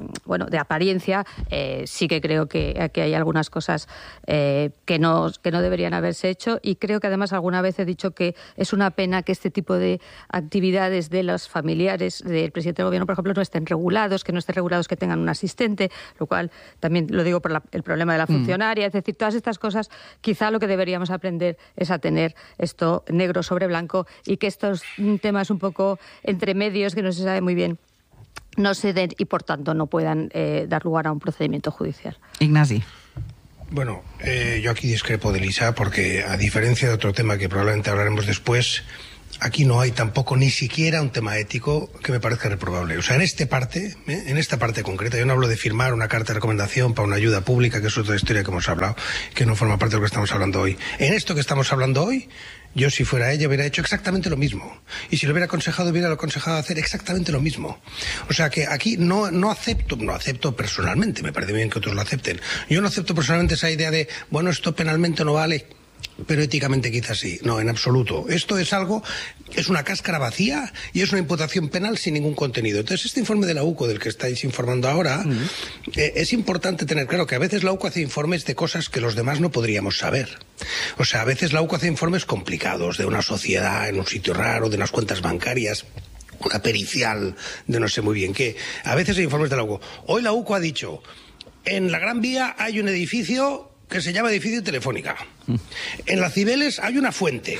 bueno, de apariencia, eh, sí que creo que, que hay algunas cosas eh, que, no, que no deberían haberse hecho, y creo que además alguna vez he dicho que es una pena que este tipo de actividades de los familiares del presidente del gobierno, por ejemplo, no estén regulados, que no estén regulados que tengan un asistente, lo cual también lo digo por la, el problema de la funcionaria, mm. es decir, todas estas cosas, quizá lo que deberíamos aprender es a tener esto negro sobre blanco, y que estos temas un poco entre medios que no se sabe muy bien no se den y por tanto no puedan eh, dar lugar a un procedimiento judicial. Ignasi. Bueno, eh, yo aquí discrepo de Elisa porque, a diferencia de otro tema que probablemente hablaremos después, aquí no hay tampoco ni siquiera un tema ético que me parezca reprobable. O sea, en esta parte, ¿eh? en esta parte concreta, yo no hablo de firmar una carta de recomendación para una ayuda pública, que es otra historia que hemos hablado, que no forma parte de lo que estamos hablando hoy. En esto que estamos hablando hoy, yo, si fuera ella, hubiera hecho exactamente lo mismo. Y si lo hubiera aconsejado, hubiera aconsejado hacer exactamente lo mismo. O sea que aquí no, no acepto, no acepto personalmente, me parece bien que otros lo acepten. Yo no acepto personalmente esa idea de, bueno, esto penalmente no vale, pero éticamente quizás sí. No, en absoluto. Esto es algo, es una cáscara vacía y es una imputación penal sin ningún contenido. Entonces, este informe de la U C O del que estáis informando ahora, uh-huh. eh, es importante tener claro que a veces la U C O hace informes de cosas que los demás no podríamos saber. O sea, a veces la U C O hace informes complicados de una sociedad en un sitio raro, de unas cuentas bancarias, una pericial de no sé muy bien qué. A veces hay informes de la U C O. Hoy la U C O ha dicho, en la Gran Vía hay un edificio que se llama edificio Telefónica. En las Cibeles hay una fuente.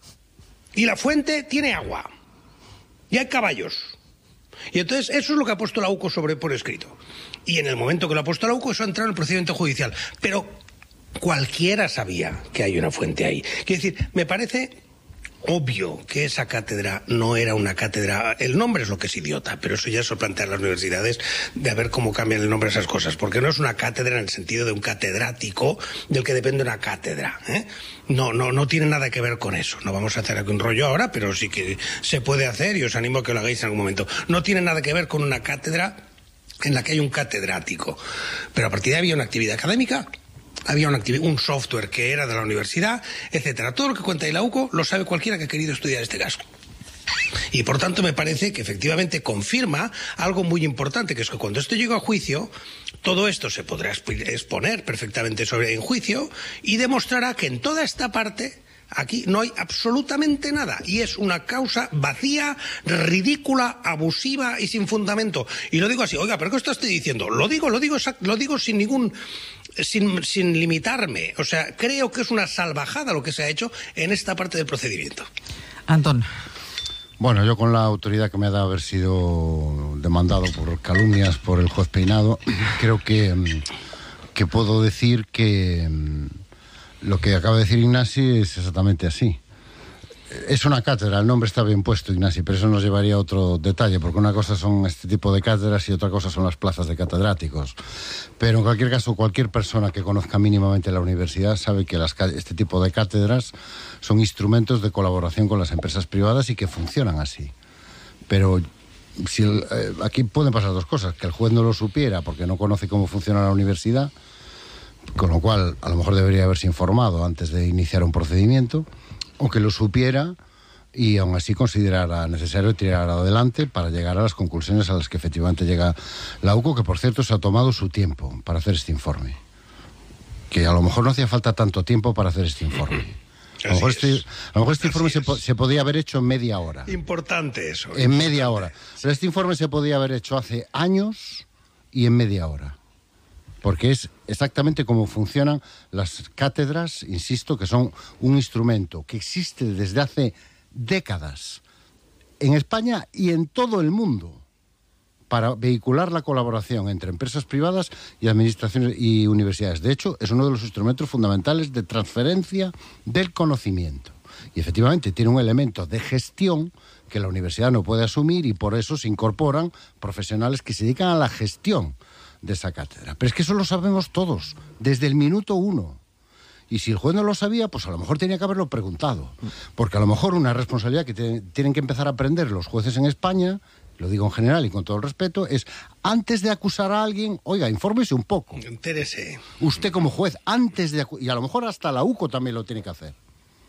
Y la fuente tiene agua. Y hay caballos. Y entonces eso es lo que ha puesto la U C O sobre por escrito. Y en el momento que lo ha puesto la U C O, eso ha entrado en el procedimiento judicial. Pero cualquiera sabía que hay una fuente ahí. Quiero decir, me parece obvio que esa cátedra no era una cátedra. El nombre es lo que es idiota, pero eso ya se lo plantean las universidades, de a ver cómo cambian el nombre de esas cosas, porque no es una cátedra en el sentido de un catedrático del que depende una cátedra, ¿eh? No, no, no tiene nada que ver con eso. No vamos a hacer aquí un rollo ahora, pero sí que se puede hacer y os animo a que lo hagáis en algún momento. No tiene nada que ver con una cátedra en la que hay un catedrático, pero a partir de ahí había una actividad académica. Había una actividad, un software que era de la universidad, etcétera. Todo lo que cuenta ahí la U C O lo sabe cualquiera que ha querido estudiar este caso. Y por tanto me parece que efectivamente confirma algo muy importante, que es que cuando esto llegue a juicio, todo esto se podrá exponer perfectamente sobre en juicio y demostrará que en toda esta parte aquí no hay absolutamente nada y es una causa vacía, ridícula, abusiva y sin fundamento. Y lo digo así, oiga, ¿pero qué esto estoy diciendo? Lo digo, lo digo, lo digo sin ningún... Sin, sin limitarme. O sea, creo que es una salvajada lo que se ha hecho en esta parte del procedimiento. Antón. Bueno, yo con la autoridad que me ha dado haber sido demandado por calumnias por el juez Peinado, creo que, que puedo decir que lo que acaba de decir Ignasi es exactamente así. Es una cátedra, el nombre está bien puesto, Ignasi, pero eso nos llevaría a otro detalle, porque una cosa son este tipo de cátedras y otra cosa son las plazas de catedráticos. Pero en cualquier caso, cualquier persona que conozca mínimamente la universidad sabe que las, este tipo de cátedras son instrumentos de colaboración con las empresas privadas y que funcionan así. Pero si el, eh, aquí pueden pasar dos cosas, que el juez no lo supiera porque no conoce cómo funciona la universidad, con lo cual a lo mejor debería haberse informado antes de iniciar un procedimiento, o que lo supiera y aún así considerara necesario tirar adelante para llegar a las conclusiones a las que efectivamente llega la U C O, que por cierto se ha tomado su tiempo para hacer este informe. Que a lo mejor no hacía falta tanto tiempo para hacer este informe. A lo mejor este, a lo mejor este informe se, se podía haber hecho en media hora. Importante eso. En importante. media hora. Pero este informe se podía haber hecho hace años y en media hora. Porque es exactamente cómo funcionan las cátedras, insisto, que son un instrumento que existe desde hace décadas en España y en todo el mundo para vehicular la colaboración entre empresas privadas y administraciones y universidades. De hecho, es uno de los instrumentos fundamentales de transferencia del conocimiento. Y efectivamente tiene un elemento de gestión que la universidad no puede asumir y por eso se incorporan profesionales que se dedican a la gestión de esa cátedra. Pero es que eso lo sabemos todos, desde el minuto uno. Y si el juez no lo sabía, pues a lo mejor tenía que haberlo preguntado. Porque a lo mejor una responsabilidad que te, tienen que empezar a aprender los jueces en España, lo digo en general y con todo el respeto, es antes de acusar a alguien, oiga, infórmese un poco. Entérese. Usted como juez, antes de... Y a lo mejor hasta la U C O también lo tiene que hacer.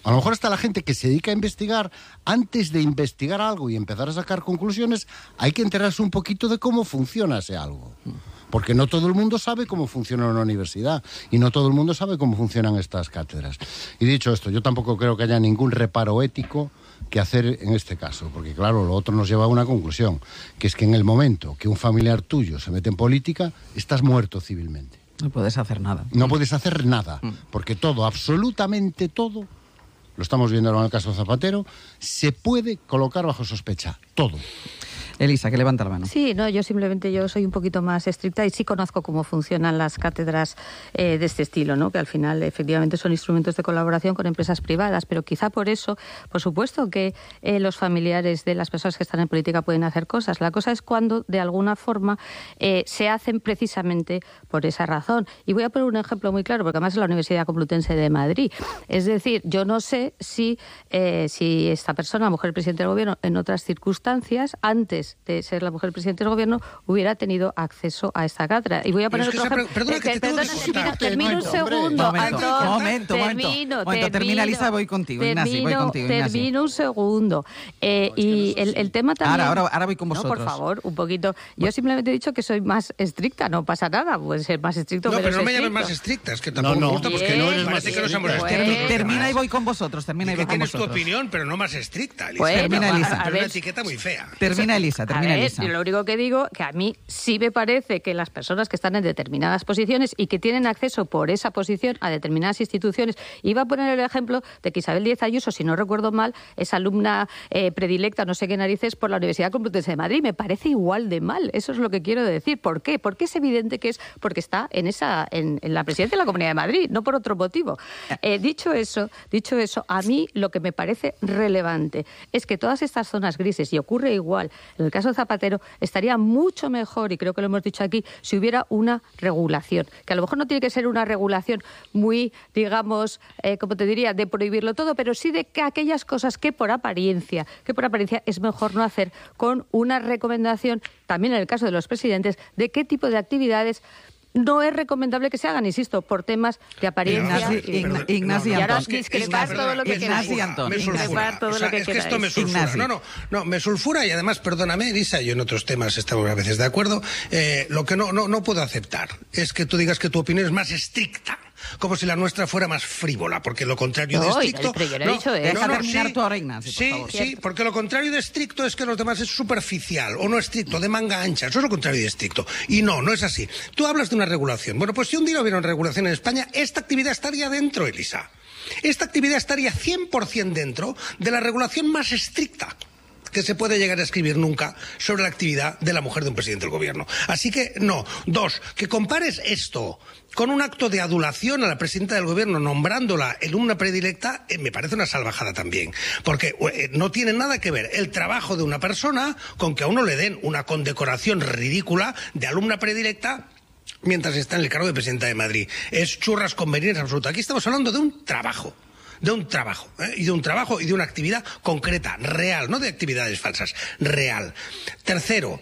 A lo mejor hasta la gente que se dedica a investigar, antes de investigar algo y empezar a sacar conclusiones, hay que enterarse un poquito de cómo funciona ese algo. Porque no todo el mundo sabe cómo funciona una universidad y no todo el mundo sabe cómo funcionan estas cátedras. Y dicho esto, yo tampoco creo que haya ningún reparo ético que hacer en este caso, porque claro, lo otro nos lleva a una conclusión, que es que en el momento que un familiar tuyo se mete en política, estás muerto civilmente. No puedes hacer nada. No puedes hacer nada, porque todo, absolutamente todo, lo estamos viendo ahora en el caso Zapatero, se puede colocar bajo sospecha, todo. Elisa, que levanta la mano. Sí, no, yo simplemente yo soy un poquito más estricta y sí conozco cómo funcionan las cátedras eh, de este estilo, ¿no? Que al final efectivamente son instrumentos de colaboración con empresas privadas, pero quizá por eso, por supuesto que eh, los familiares de las personas que están en política pueden hacer cosas. La cosa es cuando de alguna forma eh, se hacen precisamente por esa razón. Y voy a poner un ejemplo muy claro, porque además es la Universidad Complutense de Madrid. Es decir, yo no sé si, eh, si esta persona, mujer presidente del gobierno, en otras circunstancias, antes de ser la mujer presidente del gobierno, hubiera tenido acceso a esta cátedra. Y voy a poner otro ejemplo. Perdona, que te tengo que cortar. Termino un segundo. Momento, momento, momento. Momento, termina, Elisa, voy contigo. Ignasi, voy contigo, Ignasi. Termino un segundo. Eh, y el, el tema también... Ahora, ahora, ahora voy con vosotros. No, por favor, un poquito. Yo simplemente he dicho que soy más estricta, no pasa nada. Puede ser más estricto, no, pero pero no me estricto. llames más estricta, es que tampoco no, no. me gusta porque Bien, no eres más estricta. No Termina, termina y voy con vosotros. Termina y voy con tienes vosotros. tu opinión, pero no más estricta, Elisa. Bueno, termina, Elisa. Pero es una etiqueta muy fea. Termina, Elisa, termina, a ver, Elisa. Lo único que digo que a mí sí me parece que las personas que están en determinadas posiciones y que tienen acceso por esa posición a determinadas instituciones, iba a poner el ejemplo de que Isabel Díaz Ayuso, si no recuerdo mal, es alumna eh, predilecta, no sé qué narices, por la Universidad Complutense de Madrid. Me parece igual de mal. Eso es lo que quiero decir. ¿Por qué? Porque es evidente que es porque está en esa en, en la presidencia de la Comunidad de Madrid, no por otro motivo. Eh, dicho eso, dicho eso, a mí lo que me parece relevante es que todas estas zonas grises, y ocurre igual en el caso de Zapatero, estaría mucho mejor, y creo que lo hemos dicho aquí, si hubiera una regulación, que a lo mejor no tiene que ser una regulación muy, digamos, eh, como te diría, de prohibirlo todo, pero sí de que aquellas cosas que por apariencia, que por apariencia es mejor no hacer, con una recomendación, también en el caso de los presidentes, de qué tipo de actividades no es recomendable que se hagan, insisto, por temas de apariencia. Ignacio y ahora Antón. discrepar todo lo que queráis. Discrepar todo lo que Es que esto me sulfura. No, no, no, me sulfura y además, perdóname, Elisa, yo en otros temas estamos a veces de acuerdo. Eh, lo que no, no, no puedo aceptar es que tú digas que tu opinión es más estricta, como si la nuestra fuera más frívola, porque lo contrario no, de estricto... Pero yo no he dicho eso. Deja no, terminar sí, tu ahora, Ignacio, por sí, favor. Sí, porque lo contrario de estricto es que los demás es superficial, o no estricto, de manga ancha. Eso es lo contrario de estricto. Y no, no es así. Tú hablas de una regulación. Bueno, pues si un día hubiera una regulación en España, esta actividad estaría dentro, Elisa. Esta actividad estaría cien por ciento dentro de la regulación más estricta que se puede llegar a escribir nunca sobre la actividad de la mujer de un presidente del gobierno. Así que, no. Dos, que compares esto con un acto de adulación a la presidenta del gobierno nombrándola en una predilecta, eh, me parece una salvajada también. Porque eh, no tiene nada que ver el trabajo de una persona con que a uno le den una condecoración ridícula de alumna predilecta mientras está en el cargo de presidenta de Madrid. Es churras conveniencias absoluta. Aquí estamos hablando de un trabajo. De un trabajo, ¿eh? y de un trabajo y de una actividad concreta, real, no de actividades falsas, real. Tercero,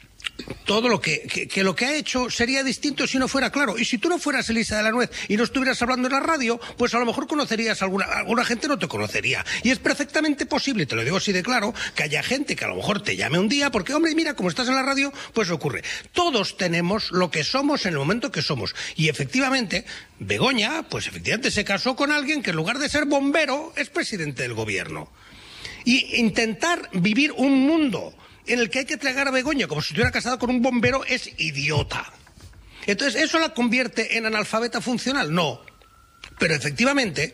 todo lo que, que, que lo que ha hecho sería distinto si no fuera claro. Y si tú no fueras Elisa de la Nuez y no estuvieras hablando en la radio, pues a lo mejor conocerías a alguna, alguna gente no te conocería. Y es perfectamente posible, te lo digo así de claro, que haya gente que a lo mejor te llame un día porque, hombre, mira, como estás en la radio, pues ocurre. Todos tenemos lo que somos en el momento que somos. Y efectivamente, Begoña, pues efectivamente se casó con alguien que en lugar de ser bombero, es presidente del gobierno. Y intentar vivir un mundo en el que hay que tragar a Begoña como si estuviera casada con un bombero es idiota. Entonces, ¿eso la convierte en analfabeta funcional? No. Pero efectivamente,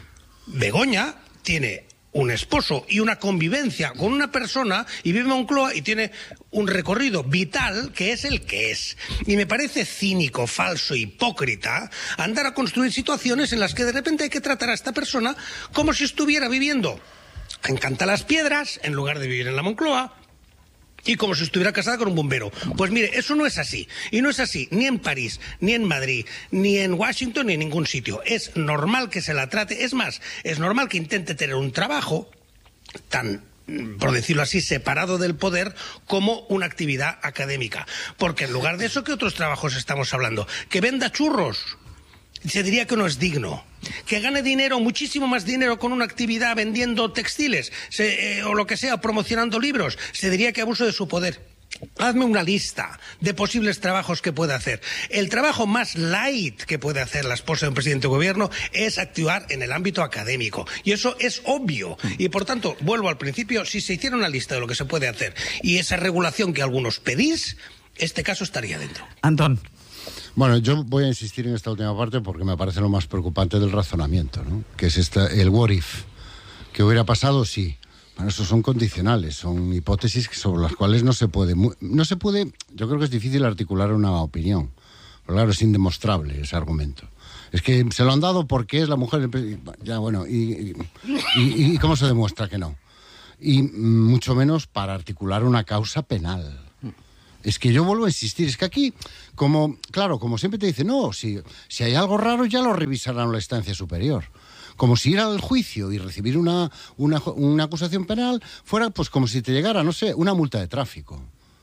Begoña tiene un esposo y una convivencia con una persona y vive en Moncloa y tiene un recorrido vital que es el que es. Y me parece cínico, falso, hipócrita andar a construir situaciones en las que de repente hay que tratar a esta persona como si estuviera viviendo en Cantalaspiedras en lugar de vivir en la Moncloa, y como si estuviera casada con un bombero. Pues mire, eso no es así. Y no es así ni en París, ni en Madrid, ni en Washington, ni en ningún sitio. Es normal que se la trate. Es más, es normal que intente tener un trabajo tan, por decirlo así, separado del poder como una actividad académica. Porque en lugar de eso, ¿qué otros trabajos estamos hablando? Que venda churros. Se diría que no es digno. que gane dinero, muchísimo más dinero con una actividad vendiendo textiles se, eh, o lo que sea, promocionando libros, se diría que abuso de su poder. Hazme una lista de posibles trabajos que puede hacer. El trabajo más light que puede hacer la esposa de un presidente de gobierno es actuar en el ámbito académico. Y eso es obvio. Y por tanto, vuelvo al principio, si se hiciera una lista de lo que se puede hacer y esa regulación que algunos pedís, este caso estaría dentro. Antón. Bueno, yo voy a insistir en esta última parte porque me parece lo más preocupante del razonamiento, ¿no? Que es esta, el what if. ¿Que hubiera pasado? Sí. Bueno, esos son condicionales, son hipótesis sobre las cuales no se puede, no se puede, yo creo que es difícil articular una opinión. Pero claro, es indemostrable ese argumento. Es que se lo han dado porque es la mujer, ya bueno, y, y, y, y ¿cómo se demuestra que no? Y mucho menos para articular una causa penal. Es que yo vuelvo a insistir, es que aquí, como, claro, como siempre te dicen, no, si, si hay algo raro ya lo revisarán la instancia superior. Como si ir al juicio y recibir una, una, una acusación penal fuera pues como si te llegara, no sé, una multa de tráfico.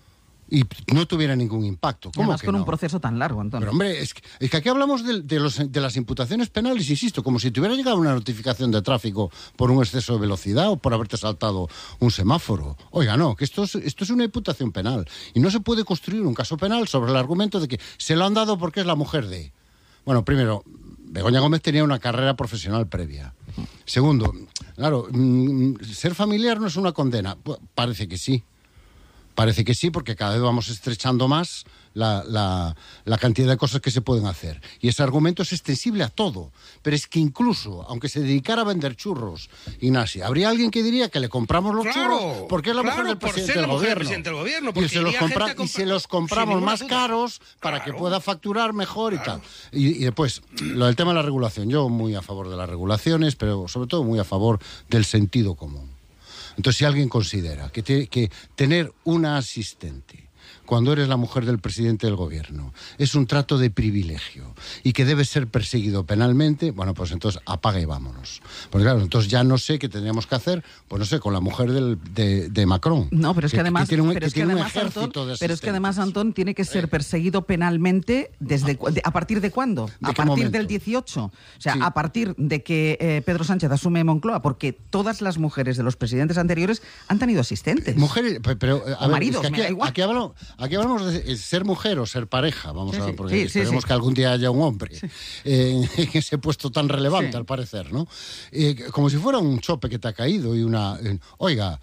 Y no tuviera ningún impacto. ¿Cómo Además que con no? un proceso tan largo, Antonio. Pero hombre, es que, es que aquí hablamos de, de, los, de las imputaciones penales, insisto, como si te hubiera llegado una notificación de tráfico por un exceso de velocidad o por haberte saltado un semáforo. Oiga, no, que esto es, esto es una imputación penal. Y no se puede construir un caso penal sobre el argumento de que se lo han dado porque es la mujer de... Bueno, primero... Begoña Gómez tenía una carrera profesional previa. Segundo, claro, ser familiar no es una condena. Parece que sí. Parece que sí, porque cada vez vamos estrechando más la, la, la cantidad de cosas que se pueden hacer. Y ese argumento es extensible a todo. Pero es que incluso, aunque se dedicara a vender churros, Ignasi, habría alguien que diría que le compramos los claro, churros porque es la claro, mujer del por presidente, ser la del, mujer del gobierno. presidente del gobierno. Y se, los compra y se los compramos más duda. caros para claro. que pueda facturar mejor claro. y tal. Y, y después, lo del tema de la regulación. Yo muy a favor de las regulaciones, pero sobre todo muy a favor del sentido común. Entonces, si alguien considera que, te, que tener una asistente cuando eres la mujer del presidente del gobierno es un trato de privilegio y que debe ser perseguido penalmente, bueno, pues entonces apaga y vámonos. Porque claro, entonces ya no sé qué tendríamos que hacer, pues no sé, con la mujer del, de, de Macron. No, pero es que, que además, que tiene un, pero que es que tiene además, un ejército Antón, de pero es que además, Antón, tiene que ser perseguido penalmente desde de, ¿a partir de cuándo? ¿De a partir momento? del dieciocho. O sea, Sí. a partir de que eh, Pedro Sánchez asume Moncloa, porque todas las mujeres de los presidentes anteriores han tenido asistentes. Mujeres, pero a o ver, maridos, es que me da aquí, igual. aquí, hablamos, aquí hablamos de ser mujer o ser pareja, vamos Sí, a ver, sí. porque Sí, sí, esperemos sí. que algún día haya un hombre Sí. eh, en ese puesto tan relevante, Sí. al parecer, ¿no? Eh, como si fuera un chope que te ha caído y una... eh, oiga,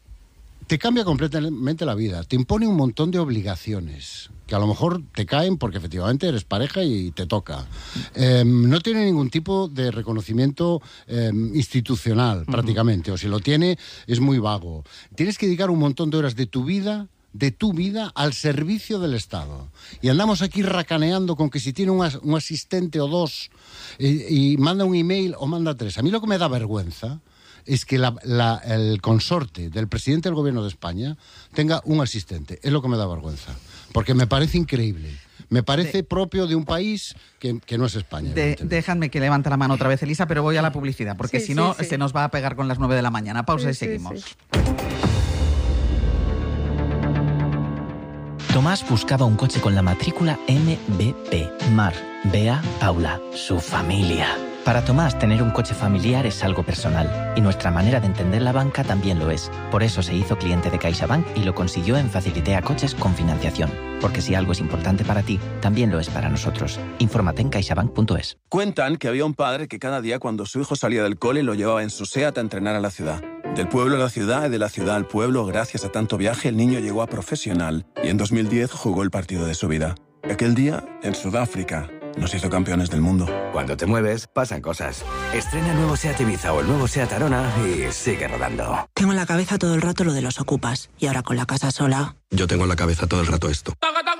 te cambia completamente la vida, te impone un montón de obligaciones que a lo mejor te caen porque efectivamente eres pareja y te toca. Eh, no tiene ningún tipo de reconocimiento eh, institucional, uh-huh. prácticamente, o si lo tiene es muy vago. Tienes que dedicar un montón de horas de tu vida de tu vida al servicio del Estado. Y andamos aquí racaneando con que si tiene un, as, un asistente o dos y, y manda un email o manda tres. A mí lo que me da vergüenza es que la, la, el consorte del presidente del gobierno de España tenga un asistente. Es lo que me da vergüenza. Porque me parece increíble. Me parece de, propio de un país que, que no es España. De, déjame que levante la mano otra vez, Elisa, pero voy a la publicidad, porque sí, si no, sí, sí. se nos va a pegar con las nueve de la mañana. Pausa sí, y seguimos. Sí, sí. Tomás buscaba un coche con la matrícula M B P. Mar, Bea, Paula, su familia. Para Tomás, tener un coche familiar es algo personal, y nuestra manera de entender la banca también lo es. Por eso se hizo cliente de CaixaBank y lo consiguió en Facilitea Coches con financiación. Porque si algo es importante para ti, también lo es para nosotros. Infórmate en caixabank punto es. Cuentan que había un padre que cada día cuando su hijo salía del cole lo llevaba en su SEAT a entrenar a la ciudad. Del pueblo a la ciudad y de la ciudad al pueblo, gracias a tanto viaje, el niño llegó a profesional y en dos mil diez jugó el partido de su vida. Aquel día, en Sudáfrica, nos hizo campeones del mundo. Cuando te mueves, pasan cosas. Estrena el nuevo SEAT Ibiza o el nuevo SEAT Arona y sigue rodando. Tengo en la cabeza todo el rato lo de los ocupas. Y ahora con la casa sola... Yo tengo en la cabeza todo el rato esto.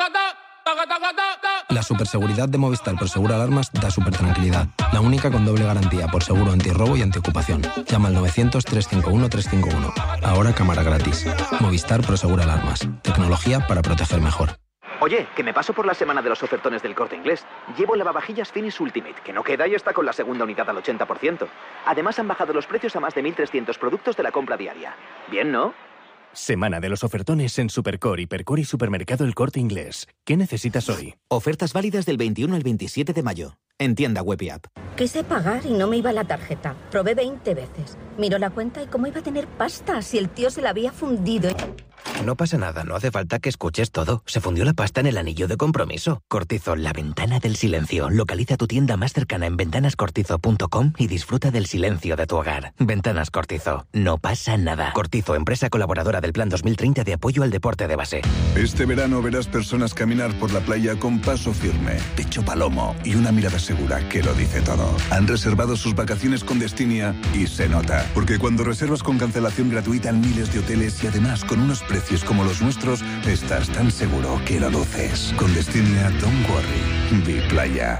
La superseguridad de Movistar por Seguro Alarmas da súper tranquilidad. La única con doble garantía por seguro antirrobo y antiocupación. Llama al novecientos, trescientos cincuenta y uno, trescientos cincuenta y uno. Ahora cámara gratis. Movistar por Seguro Alarmas. Tecnología para proteger mejor. Oye, que me paso por la semana de los ofertones del Corte Inglés. Llevo el lavavajillas Finish Ultimate, que no queda y está con la segunda unidad al ochenta por ciento. Además han bajado los precios a más de mil trescientos productos de la compra diaria. Bien, ¿no? Semana de los ofertones en Supercore, Hipercore y Supermercado El Corte Inglés. ¿Qué necesitas hoy? Ofertas válidas del veintiuno al veintisiete de mayo. En tienda web y app. Quise pagar y no me iba la tarjeta. Probé veinte veces. Miró la cuenta y cómo iba a tener pasta si el tío se la había fundido. No pasa nada, no hace falta que escuches todo. Se fundió la pasta en el anillo de compromiso. Cortizo, la ventana del silencio. Localiza tu tienda más cercana en ventanas cortizo punto com y disfruta del silencio de tu hogar. Ventanas Cortizo. No pasa nada. Cortizo, empresa colaboradora del Plan dos mil treinta de apoyo al deporte de base. Este verano verás personas caminar por la playa con paso firme, pecho palomo y una mirada segura que lo dice todo. Han reservado sus vacaciones con Destinia y se nota. Porque cuando reservas con cancelación gratuita en miles de hoteles y además con unos precios como los nuestros, estás tan seguro que lo luces. Con Destinia, don't worry. Vi playa.